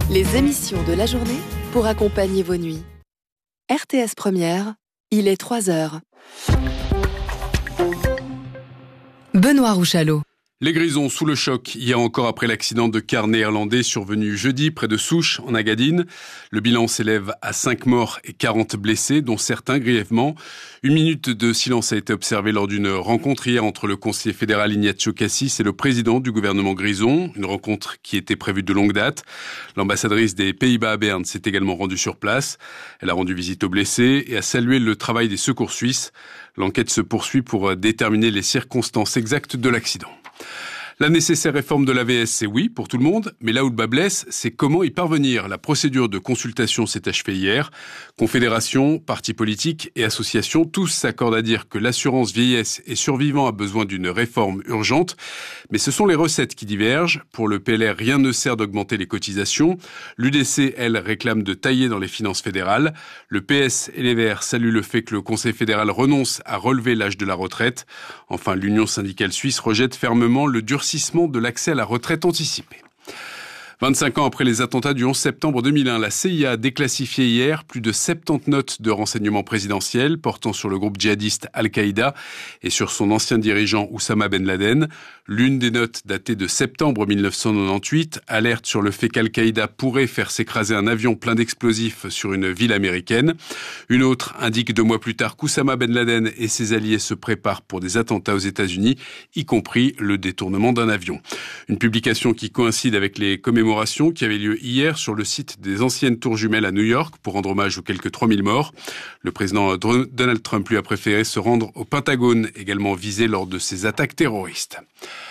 Les émissions de la journée pour accompagner vos nuits. RTS Première, il est 3h. Benoît Rouchalot. Les Grisons sous le choc, hier encore après l'accident de car néerlandais survenu jeudi près de Souches, en Agadine. Le bilan s'élève à 5 morts et 40 blessés, dont certains grièvement. Une minute de silence a été observée lors d'une rencontre hier entre le conseiller fédéral Ignacio Cassis et le président du gouvernement Grison. Une rencontre qui était prévue de longue date. L'ambassadrice des Pays-Bas à Berne s'est également rendue sur place. Elle a rendu visite aux blessés et a salué le travail des secours suisses. L'enquête se poursuit pour déterminer les circonstances exactes de l'accident. La nécessaire réforme de l'AVS, c'est oui pour tout le monde, mais là où le bas blesse, c'est comment y parvenir. La procédure de consultation s'est achevée hier. Confédération, partis politiques et associations, tous s'accordent à dire que l'assurance vieillesse et survivants a besoin d'une réforme urgente. Mais ce sont les recettes qui divergent. Pour le PLR, rien ne sert d'augmenter les cotisations. L'UDC, elle, réclame de tailler dans les finances fédérales. Le PS et les Verts saluent le fait que le Conseil fédéral renonce à relever l'âge de la retraite. Enfin, l'Union syndicale suisse rejette fermement le durcissement de l'accès à la retraite anticipée. 25 ans après les attentats du 11 septembre 2001, la CIA a déclassifié hier plus de 70 notes de renseignement présidentiel portant sur le groupe djihadiste Al-Qaïda et sur son ancien dirigeant Oussama Ben Laden. L'une des notes, datée de septembre 1998, alerte sur le fait qu'Al-Qaïda pourrait faire s'écraser un avion plein d'explosifs sur une ville américaine. Une autre indique 2 mois plus tard qu'Oussama Ben Laden et ses alliés se préparent pour des attentats aux États-Unis, y compris le détournement d'un avion. Une publication qui coïncide avec les commémorations qui avait lieu hier sur le site des anciennes tours jumelles à New York pour rendre hommage aux quelques 3000 morts. Le président Donald Trump lui a préféré se rendre au Pentagone, également visé lors de ces attaques terroristes.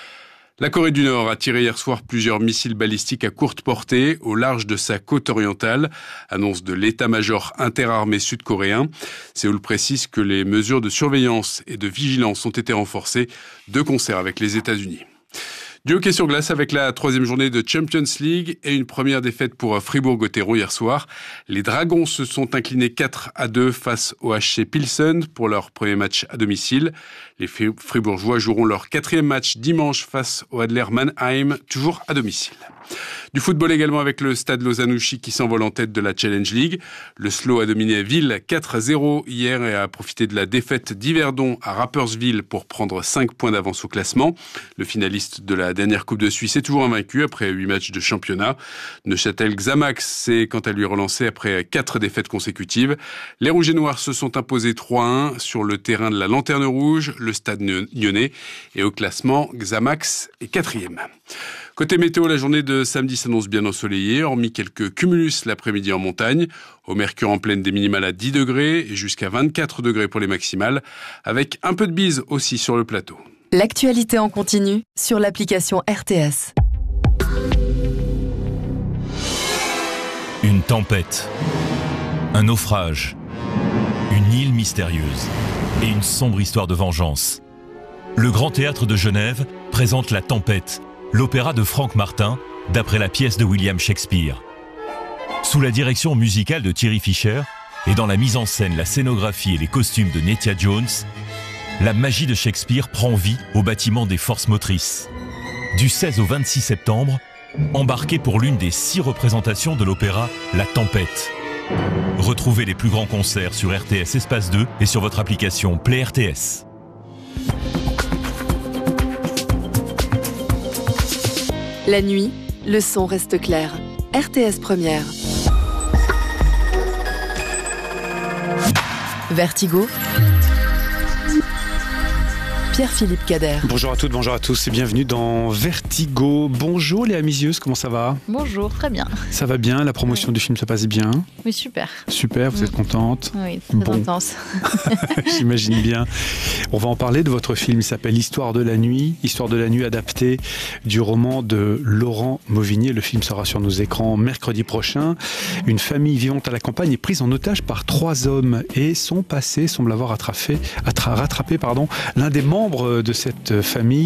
La Corée du Nord a tiré hier soir plusieurs missiles balistiques à courte portée au large de sa côte orientale, annonce de l'état-major interarmé sud-coréen. Séoul précise que les mesures de surveillance et de vigilance ont été renforcées de concert avec les États-Unis. Du hockey sur glace avec la 3e journée de Champions League et une première défaite pour Fribourg-Gotteron hier soir. Les Dragons se sont inclinés 4-2 face au HC Pilsen pour leur premier match à domicile. Les Fribourgeois joueront leur 4e match dimanche face au Adler Mannheim, toujours à domicile. Du football également avec le Stade Lausanne-Ouchy qui s'envole en tête de la Challenge League. Le SLO a dominé Ville 4-0 hier et a profité de la défaite d'Yverdon à Rapperswil pour prendre 5 points d'avance au classement. Le finaliste de la dernière Coupe de Suisse est toujours invaincu après 8 matchs de championnat. Neuchâtel Xamax s'est quant à lui relancé après 4 défaites consécutives. Les Rouges et Noirs se sont imposés 3-1 sur le terrain de la Lanterne Rouge, le Stade Lyonnais. Et au classement, Xamax est 4e. Côté météo, la journée de samedi s'annonce bien ensoleillée, hormis quelques cumulus l'après-midi en montagne. Au mercure en plaine, des minimales à 10 degrés et jusqu'à 24 degrés pour les maximales, avec un peu de bise aussi sur le plateau. L'actualité en continu sur l'application RTS. Une tempête, un naufrage, une île mystérieuse et une sombre histoire de vengeance. Le Grand Théâtre de Genève présente La Tempête, l'opéra de Frank Martin, d'après la pièce de William Shakespeare. Sous la direction musicale de Thierry Fischer et dans la mise en scène, la scénographie et les costumes de Nettia Jones, la magie de Shakespeare prend vie au bâtiment des forces motrices. Du 16 au 26 septembre, embarquez pour l'une des 6 représentations de l'opéra La Tempête. Retrouvez les plus grands concerts sur RTS Espace 2 et sur votre application Play RTS. La nuit, le son reste clair. RTS Première. Vertigo. Pierre-Philippe Cader. Bonjour à toutes, bonjour à tous et bienvenue dans Vertigo. Bonjour Léa Misieuse, comment ça va ? Bonjour, très bien. Ça va bien, la promotion du film se passe bien ? Oui, super. Super, vous êtes contente ? Oui, très intense. J'imagine bien. On va en parler de votre film, il s'appelle Histoire de la nuit adapté du roman de Laurent Mauvigné. Le film sera sur nos écrans mercredi prochain. Une famille vivant à la campagne est prise en otage par 3 hommes et son passé semble avoir rattrapé l'un des membres de cette famille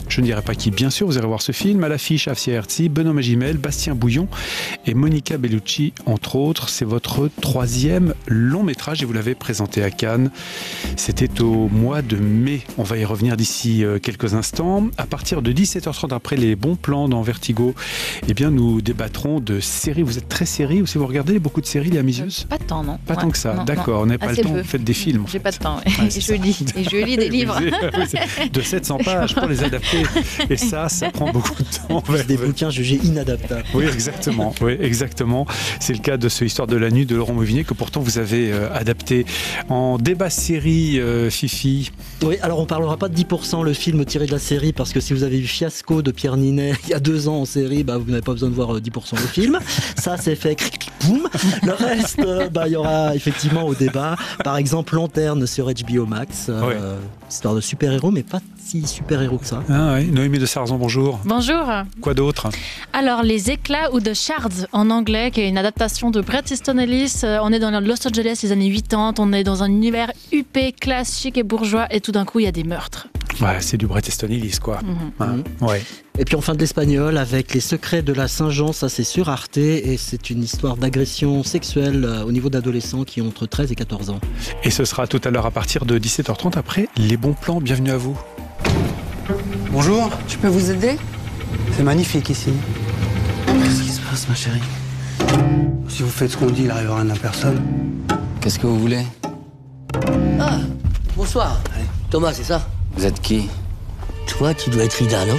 je ne dirai pas qui, bien sûr, vous allez voir ce film. À l'affiche, Afsia Herzi, Benoît Magimel, Bastien Bouillon et Monica Bellucci, entre autres. C'est votre 3e long métrage et vous l'avez présenté à Cannes. C'était au mois de mai. On va y revenir d'ici quelques instants. À partir de 17h30, après les bons plans dans Vertigo, eh bien, nous débattrons de séries. Vous êtes très série ou si vous regardez beaucoup de séries, les Amisieuses ? Pas tant, non. Pas tant que ça, non, d'accord. non. On n'a pas Assez le temps, peu. vous faites des films. J'ai pas de temps, Ouais, et je lis des livres. De 700 pages pour les adapter. Et ça prend beaucoup de temps. Des bouquins jugés inadaptables. Oui, exactement. Oui, exactement. C'est le cas de ce Histoire de la nuit de Laurent Mauvigné que pourtant vous avez adapté en débat série, Fifi. Oui, alors on parlera pas de 10% le film tiré de la série parce que si vous avez vu Fiasco de Pierre Ninet il y a 2 ans en série, vous n'avez pas besoin de voir 10% le film. Ça, c'est fait boum. Le reste, il y aura effectivement au débat. Par exemple, Lanterne sur HBO Max. Histoire de super-héros, mais pas si super-héros que ça. Ah oui, Noémie de Sarzan, bonjour. Bonjour. Quoi d'autre ? Alors, Les Éclats ou The Shards en anglais, qui est une adaptation de Bret Easton Ellis. On est dans Los Angeles, les années 80, on est dans un univers huppé, classe, chic et bourgeois, et tout d'un coup, il y a des meurtres. Ouais, c'est du Bret Easton Ellis, quoi. Ouais. Et puis on fin de l'espagnol avec Les Secrets de la Saint-Jean, ça c'est sur Arte, et c'est une histoire d'agression sexuelle au niveau d'adolescents qui ont entre 13 et 14 ans. Et ce sera tout à l'heure à partir de 17h30 après Les Bons Plans. Bienvenue à vous. Bonjour, Je peux vous aider? c'est magnifique ici. Qu'est-ce qui se passe, ma chérie? Si vous faites ce qu'on dit, il arrivera rien à personne. Qu'est-ce que vous voulez? Ah, bonsoir. Thomas, c'est ça? Vous êtes qui? Toi, tu dois être Ida, non?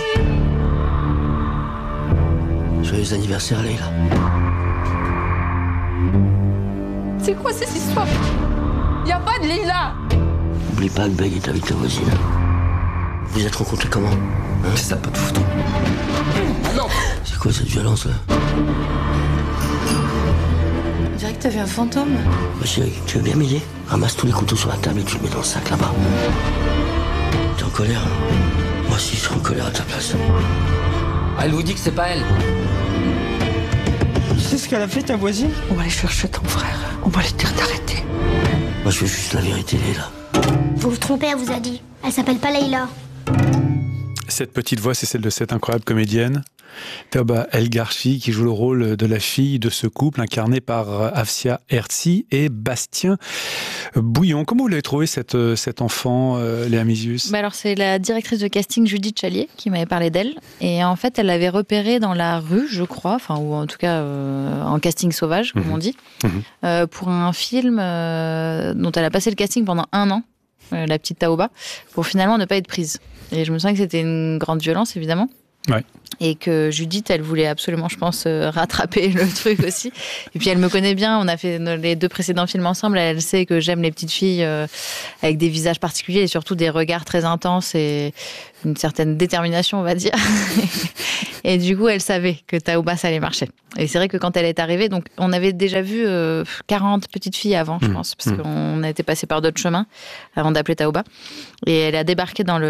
Joyeux anniversaire, Leïla. C'est quoi cette histoire? Y a pas de Leïla! N'oublie pas que Beg est avec ta voisine. Vous vous êtes rencontrés comment? C'est ça, pas de photo. Ah non! C'est quoi cette violence, là? On dirait que t'as vu un fantôme. Ma chérie, tu veux bien m'aider? Ramasse tous les couteaux sur la table et tu le mets dans le sac, là-bas. T'es en colère? Moi aussi, je serais en colère à ta place. Ah, elle vous dit que c'est pas elle. Tu sais ce qu'elle a fait, ta voisine? On va aller chercher ton frère. On va lui dire d'arrêter. Moi, je veux juste la vérité, Leïla. Vous vous trompez, elle vous a dit. Elle s'appelle pas Leïla. Cette petite voix, c'est celle de cette incroyable comédienne, Tauba El Garchi, qui joue le rôle de la fille de ce couple, incarné par Afsia Herzi et Bastien Bouillon. Comment vous l'avez trouvé, cet enfant, Léa Misius? Alors, c'est la directrice de casting Judith Chalier qui m'avait parlé d'elle. Et en fait, elle l'avait repérée dans la rue, je crois, ou en tout cas en casting sauvage, comme on dit, pour un film dont elle a passé le casting pendant 1 an, la petite Tauba, pour finalement ne pas être prise. Et je me souviens que c'était une grande violence, évidemment. Ouais. Et que Judith, elle voulait absolument, je pense, rattraper le truc aussi. Et puis elle me connaît bien, on a fait les 2 précédents films ensemble, elle sait que j'aime les petites filles avec des visages particuliers et surtout des regards très intenses et une certaine détermination, on va dire. Et du coup, elle savait que Tauba, ça allait marcher. Et c'est vrai que quand elle est arrivée, donc on avait déjà vu 40 petites filles avant, je pense, parce qu'on a été passé par d'autres chemins avant d'appeler Tauba. Et elle a débarqué dans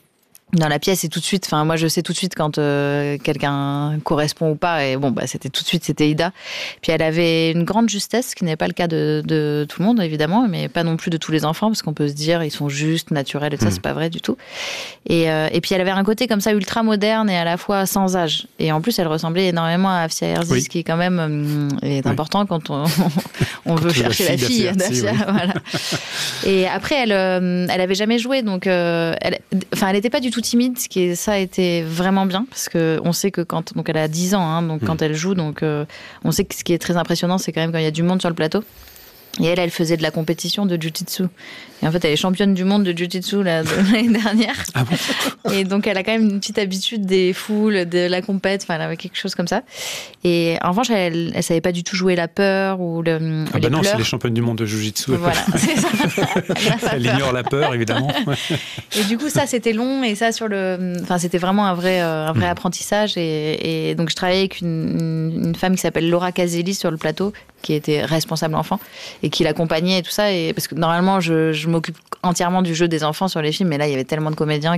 la pièce et tout de suite, moi je sais tout de suite quand quelqu'un correspond ou pas, et c'était tout de suite, c'était Ida. Puis elle avait une grande justesse, ce qui n'est pas le cas de tout le monde évidemment, mais pas non plus de tous les enfants, parce qu'on peut se dire ils sont justes, naturels, et ça c'est pas vrai du tout. Et puis elle avait un côté comme ça ultra moderne et à la fois sans âge. Et en plus elle ressemblait énormément à Afsia Herzi, ce qui quand même est important quand on veut chercher la fille d'Afsia. Voilà. Et après elle avait jamais joué, donc elle était pas du tout timide, ce qui ça a été vraiment bien, parce que on sait que donc elle a 10 ans, quand elle joue, donc on sait que ce qui est très impressionnant, c'est quand même quand il y a du monde sur le plateau. Et elle faisait de la compétition de jiu-jitsu. Et en fait, elle est championne du monde de jiu-jitsu l'année dernière. Ah bon? Et donc, elle a quand même une petite habitude des foules, de la compète, elle avait quelque chose comme ça. Et en revanche, elle savait pas du tout jouer la peur ou les non, pleurs. c'est les championnes du monde de jiu-jitsu. Voilà, c'est ça. Elle ignore la peur, évidemment. Et du coup, ça, c'était long, et ça, c'était vraiment un vrai apprentissage. Et donc, je travaillais avec une femme qui s'appelle Laura Caselli sur le plateau, qui était responsable enfant et qui l'accompagnait et tout ça, et parce que normalement je m'occupe entièrement du jeu des enfants sur les films, mais là il y avait tellement de comédiens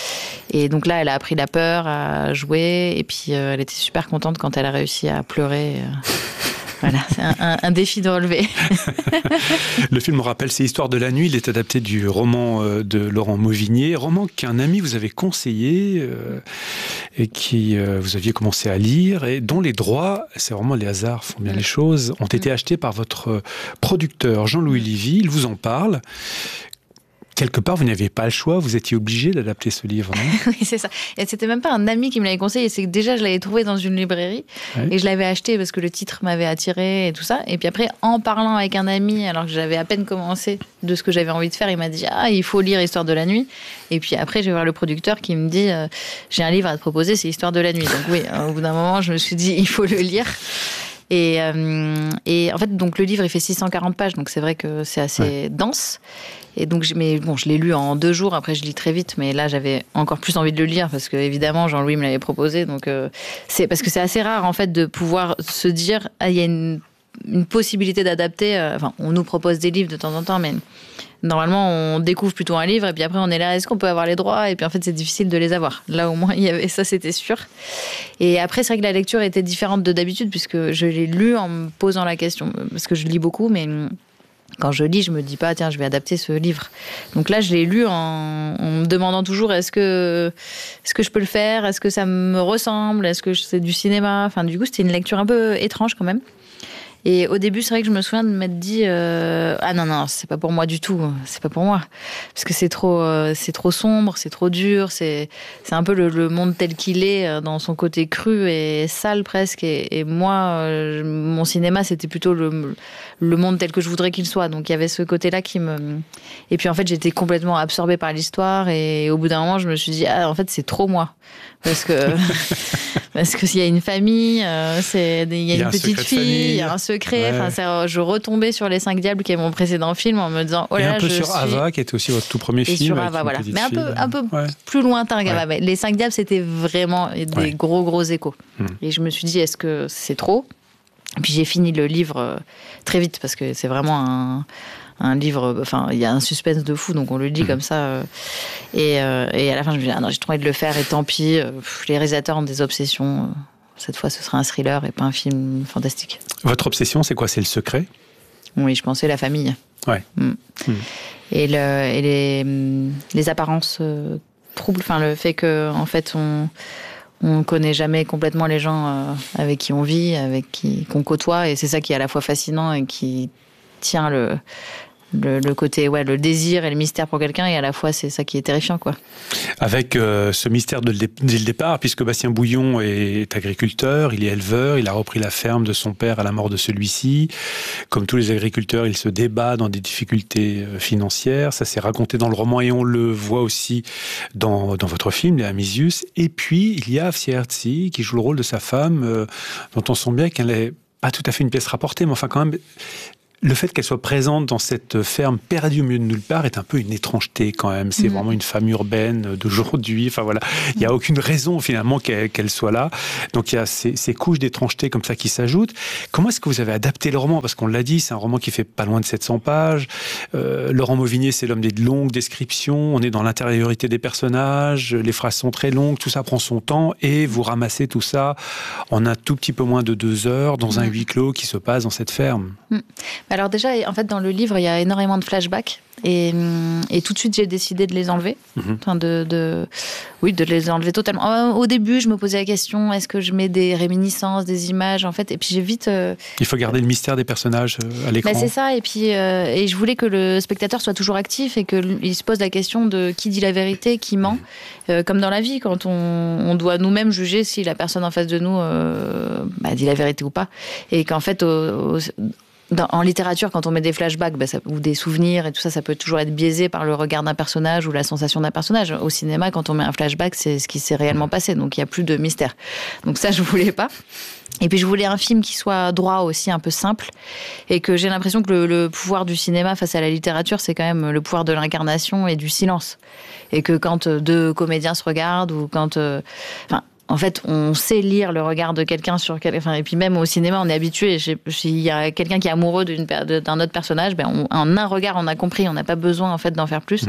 et donc là elle a appris la peur à jouer, et puis elle était super contente quand elle a réussi à pleurer Voilà, c'est un défi de relever. Le film, on rappelle, c'est Histoire de la nuit. Il est adapté du roman de Laurent Mauvigné, roman qu'un ami vous avait conseillé et qui vous aviez commencé à lire et dont les droits, c'est vraiment les hasards font bien les choses, ont été achetés par votre producteur Jean-Louis Livy. Il vous en parle. Quelque part, vous n'aviez pas le choix, vous étiez obligé d'adapter ce livre, non ? Oui, c'est ça. Et c'était même pas un ami qui me l'avait conseillé, c'est que déjà, je l'avais trouvé dans une librairie et je l'avais acheté parce que le titre m'avait attiré et tout ça. Et puis après, en parlant avec un ami, alors que j'avais à peine commencé de ce que j'avais envie de faire, il m'a dit « Ah, il faut lire Histoire de la nuit ». Et puis après, je vais voir le producteur qui me dit « J'ai un livre à te proposer, c'est Histoire de la nuit ». Donc oui, au bout d'un moment, je me suis dit « Il faut le lire ». Et en fait, donc le livre, il fait 640 pages, donc c'est vrai que c'est assez dense. Et donc, je l'ai lu en 2 jours. Après, je lis très vite, mais là, j'avais encore plus envie de le lire parce que, évidemment, Jean-Louis me l'avait proposé. Donc, c'est parce que c'est assez rare, en fait, de pouvoir se dire, il y a une possibilité d'adapter. Enfin, on nous propose des livres de temps en temps, mais normalement, on découvre plutôt un livre et puis après, on est là, est-ce qu'on peut avoir les droits ? Et puis, en fait, c'est difficile de les avoir. Là, au moins, il y avait ça, c'était sûr. Et après, c'est vrai que la lecture était différente de d'habitude puisque je l'ai lu en me posant la question. Parce que je lis beaucoup, mais quand je lis, je me dis pas, tiens, je vais adapter ce livre. Donc là, je l'ai lu en me demandant toujours, est-ce que je peux le faire ? Est-ce que ça me ressemble ? Est-ce que c'est du cinéma ? Enfin, du coup, c'était une lecture un peu étrange quand même. Et au début, c'est vrai que je me souviens de m'être dit ah non, c'est pas pour moi du tout, c'est pas pour moi, parce que c'est trop sombre, c'est trop dur, c'est un peu le monde tel qu'il est dans son côté cru et sale presque. Et moi, mon cinéma, c'était plutôt le monde tel que je voudrais qu'il soit. Donc il y avait ce côté-là qui me. Et puis en fait, j'étais complètement absorbée par l'histoire et au bout d'un moment, je me suis dit ah en fait c'est trop moi. Parce que s'il y a une famille, il y a une petite fille, il y a un secret. Ouais. Enfin, je retombais sur Les 5 Diables, qui est mon précédent film, en me disant oh là là, un peu sur Ava, qui était aussi votre tout premier film. Sur Ava, voilà. Mais un peu plus lointain qu'Ava. Ouais. Les 5 Diables, c'était vraiment des gros échos. Et je me suis dit, est-ce que c'est trop ? Et puis j'ai fini le livre très vite parce que c'est vraiment un livre, enfin, il y a un suspense de fou, donc on le lit comme ça. Et à la fin, je me dis, ah non, j'ai trop envie de le faire, et tant pis. Les réalisateurs ont des obsessions. Cette fois, ce sera un thriller et pas un film fantastique. Votre obsession, c'est quoi ? C'est le secret ? Oui, je pensais la famille. Ouais. Et les apparences troubles, enfin, le fait que, en fait, on connaît jamais complètement les gens avec qui on vit, qu'on côtoie, et c'est ça qui est à la fois fascinant et qui tient le côté, le désir et le mystère pour quelqu'un, et à la fois c'est ça qui est terrifiant, quoi. Avec ce mystère dès le départ, puisque Bastien Bouillon est agriculteur, il est éleveur, il a repris la ferme de son père à la mort de celui-ci. Comme tous les agriculteurs, il se débat dans des difficultés financières. Ça s'est raconté dans le roman et on le voit aussi dans votre film, Les Amisius. Et puis, il y a Fierzi qui joue le rôle de sa femme, dont on sent bien qu'elle n'est pas tout à fait une pièce rapportée, mais enfin quand même. Le fait qu'elle soit présente dans cette ferme perdue au milieu de nulle part est un peu une étrangeté quand même. C'est vraiment une femme urbaine d'aujourd'hui. Enfin voilà, il n'y a aucune raison finalement qu'elle soit là. Donc il y a ces couches d'étrangeté comme ça qui s'ajoutent. Comment est-ce que vous avez adapté le roman ? Parce qu'on l'a dit, c'est un roman qui fait pas loin de 700 pages. Laurent Mauvigné, c'est l'homme des longues descriptions. On est dans l'intériorité des personnages. Les phrases sont très longues. Tout ça prend son temps et vous ramassez tout ça en un tout petit peu moins de 2 heures dans un huis clos qui se passe dans cette ferme. Alors déjà, en fait, dans le livre, il y a énormément de flashbacks et tout de suite, j'ai décidé de les enlever. Enfin, de les enlever totalement. Au début, je me posais la question, est-ce que je mets des réminiscences, des images, en fait, et puis j'ai vite... Il faut garder le mystère des personnages à l'écran. C'est ça, et puis et je voulais que le spectateur soit toujours actif et qu'il se pose la question de qui dit la vérité, qui ment. Comme dans la vie, quand on doit nous-mêmes juger si la personne en face de nous dit la vérité ou pas. Et qu'en fait... en littérature, quand on met des flashbacks ou des souvenirs et tout ça, ça peut toujours être biaisé par le regard d'un personnage ou la sensation d'un personnage. Au cinéma, quand on met un flashback, c'est ce qui s'est réellement passé, donc il n'y a plus de mystère. Donc ça, je voulais pas. Et puis je voulais un film qui soit droit aussi, un peu simple, et que j'ai l'impression que le pouvoir du cinéma face à la littérature, c'est quand même le pouvoir de l'incarnation et du silence. Et que quand 2 comédiens se regardent, ou quand... en fait, on sait lire le regard de quelqu'un sur quelqu'un. Et puis même au cinéma, on est habitué. S'il y a quelqu'un qui est amoureux d'un autre personnage, en un regard, on a compris. On n'a pas besoin en fait d'en faire plus.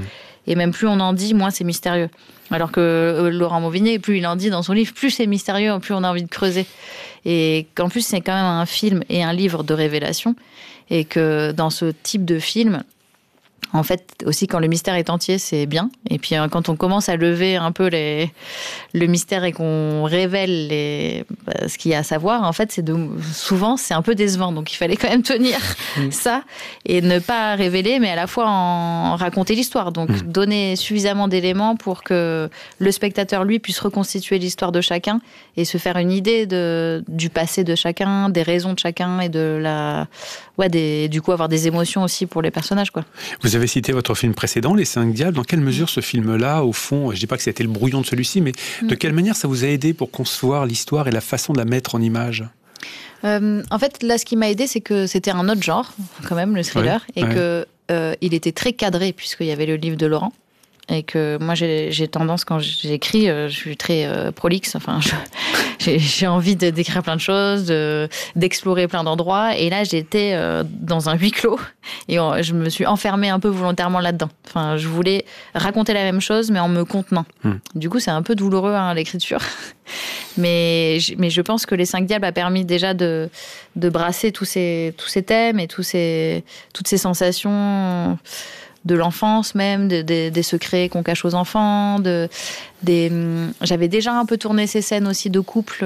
Et même plus on en dit, moins c'est mystérieux. Alors que Laurent Mauvigné, plus il en dit dans son livre, plus c'est mystérieux, plus on a envie de creuser. Et qu'en plus, c'est quand même un film et un livre de révélation. Et que dans ce type de film, en fait, aussi quand le mystère est entier, c'est bien. Et puis quand on commence à lever un peu le mystère et qu'on révèle ce qu'il y a à savoir, en fait, souvent, c'est un peu décevant. Donc il fallait quand même tenir ça et ne pas révéler, mais à la fois en raconter l'histoire. Donc donner suffisamment d'éléments pour que le spectateur, lui, puisse reconstituer l'histoire de chacun et se faire une idée du passé de chacun, des raisons de chacun et du coup avoir des émotions aussi pour les personnages, quoi. Vous avez cité votre film précédent, Les 5 Diables. Dans quelle mesure ce film-là, au fond, je ne dis pas que c'était le brouillon de celui-ci, mais de quelle manière ça vous a aidé pour concevoir l'histoire et la façon de la mettre en image ? En fait, là, ce qui m'a aidé, c'est que c'était un autre genre, quand même, le thriller, il était très cadré, puisqu'il y avait le livre de Laurent. Et que moi, j'ai tendance, quand j'écris, je suis très prolixe. Enfin, j'ai envie d'écrire plein de choses, d'explorer plein d'endroits. Et là, j'étais dans un huis clos. Et je me suis enfermée un peu volontairement là-dedans. Enfin, je voulais raconter la même chose, mais en me contenant. Du coup, c'est un peu douloureux, l'écriture. Mais je pense que Les 5 Diables a permis déjà de brasser tous ces thèmes et toutes ces sensations de l'enfance même, des secrets qu'on cache aux enfants. J'avais déjà un peu tourné ces scènes aussi de couple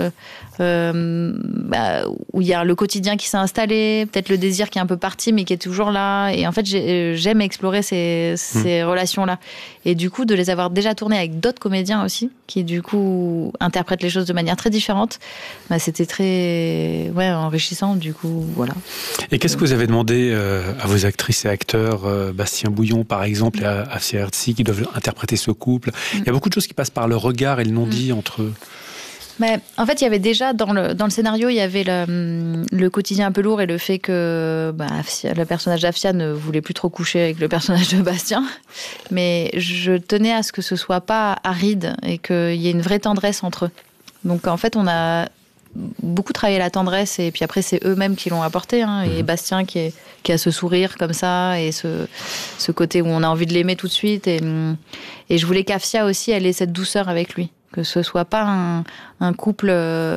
où il y a le quotidien qui s'est installé, peut-être le désir qui est un peu parti mais qui est toujours là. Et en fait, j'aime explorer ces relations-là. Et du coup, de les avoir déjà tournées avec d'autres comédiens aussi, qui du coup interprètent les choses de manière très différente, c'était très enrichissant. Du coup, voilà. Et qu'est-ce que vous avez demandé à vos actrices et acteurs, Bastien Bouillon par exemple, et à Afsia Herzi, qui doivent interpréter ce couple? Il y a beaucoup de choses qui passent par le regard et le non-dit entre eux. Mais en fait, il y avait déjà dans le scénario, il y avait le quotidien un peu lourd et le fait que le personnage d'Afsia ne voulait plus trop coucher avec le personnage de Bastien. Mais je tenais à ce que ce soit pas aride et qu'il y ait une vraie tendresse entre eux. Donc en fait, on a beaucoup travaillé la tendresse et puis après c'est eux-mêmes qui l'ont apporté. Et Bastien qui a ce sourire comme ça et ce côté où on a envie de l'aimer tout de suite. Et je voulais qu'Afsia aussi, elle ait cette douceur avec lui. Que ce soit pas un couple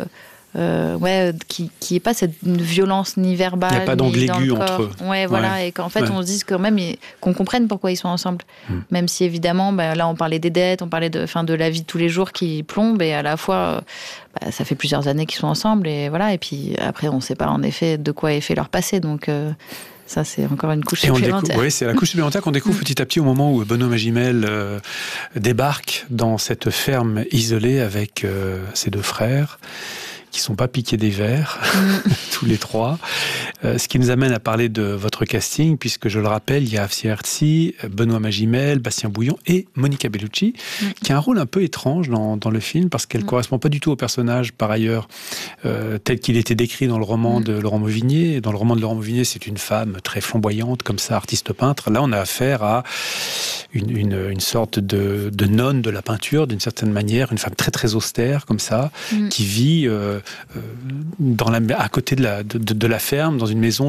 qui n'ait pas cette violence ni verbale. Il n'y a pas d'angle aigu entre eux. Et qu'en fait on se dise quand même qu'on comprenne pourquoi ils sont ensemble. Même si évidemment, là on parlait des dettes, on parlait de la vie de tous les jours qui plombe et à la fois ça fait plusieurs années qu'ils sont ensemble et voilà. Et puis après on ne sait pas en effet de quoi est fait leur passé, donc. Ça, c'est encore une couche supplémentaire. Oui, c'est la couche supplémentaire qu'on découvre petit à petit au moment où Benoît Magimel débarque dans cette ferme isolée avec ses 2 frères qui ne sont pas piqués des vers, tous les 3. Ce qui nous amène à parler de votre casting, puisque je le rappelle, il y a Afsia Herzi, Benoît Magimel, Bastien Bouillon et Monica Bellucci, qui a un rôle un peu étrange dans le film, parce qu'elle ne correspond pas du tout au personnage, par ailleurs, tel qu'il était décrit dans le roman de Laurent Mauvigné. Dans le roman de Laurent Mauvigné, c'est une femme très flamboyante, comme ça, artiste-peintre. Là, on a affaire à une sorte de nonne de la peinture, d'une certaine manière, une femme très très austère, comme ça, qui vit à côté de la ferme, dans une maison